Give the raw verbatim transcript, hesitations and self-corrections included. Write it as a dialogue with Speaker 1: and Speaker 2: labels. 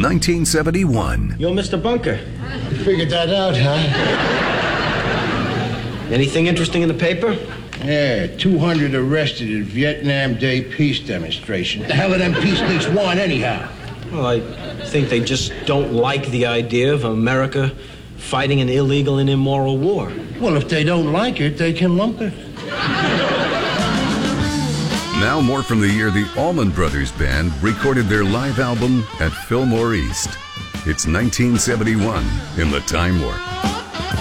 Speaker 1: nineteen seventy-one.
Speaker 2: You're Mister Bunker.
Speaker 3: You figured that out, huh?
Speaker 2: Anything interesting in the paper?
Speaker 3: Yeah, two hundred arrested at Vietnam Day peace demonstration. What the hell do them peaceniks want, anyhow?
Speaker 2: Well, I think they just don't like the idea of America fighting an illegal and immoral war.
Speaker 3: Well, if they don't like it, they can lump it.
Speaker 1: Now more from the year the Allman Brothers Band recorded their live album at Fillmore East. It's nineteen seventy-one in the Time Warp.